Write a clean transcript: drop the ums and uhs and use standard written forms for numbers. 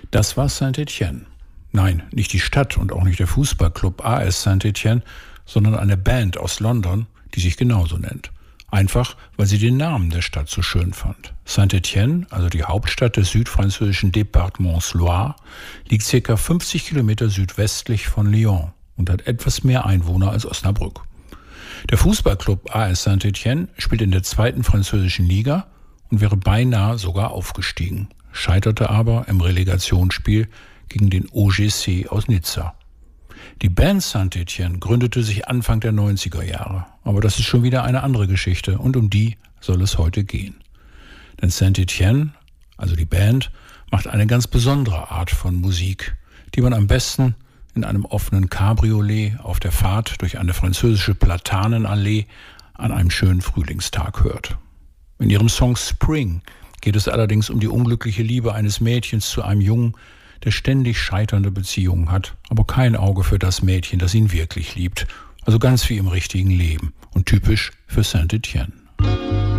Das war Saint-Étienne. Nein, nicht die Stadt und auch nicht der Fußballclub AS Saint-Étienne, sondern eine Band aus London, die sich genauso nennt. Einfach, weil sie den Namen der Stadt so schön fand. Saint-Étienne, also die Hauptstadt des südfranzösischen Departements Loire, liegt ca. 50 Kilometer südwestlich von Lyon und hat etwas mehr Einwohner als Osnabrück. Der Fußballclub AS Saint-Étienne spielt in der 2. französischen Liga und wäre beinahe sogar aufgestiegen, scheiterte aber im Relegationsspiel gegen den OGC aus Nizza. Die Band Saint-Étienne gründete sich Anfang der 90er Jahre, aber das ist schon wieder eine andere Geschichte und um die soll es heute gehen. Denn Saint-Étienne, also die Band, macht eine ganz besondere Art von Musik, die man am besten in einem offenen Cabriolet auf der Fahrt durch eine französische Platanenallee an einem schönen Frühlingstag hört. In ihrem Song Spring geht es allerdings um die unglückliche Liebe eines Mädchens zu einem Jungen, der ständig scheiternde Beziehungen hat, aber kein Auge für das Mädchen, das ihn wirklich liebt. Also ganz wie im richtigen Leben und typisch für Saint-Étienne.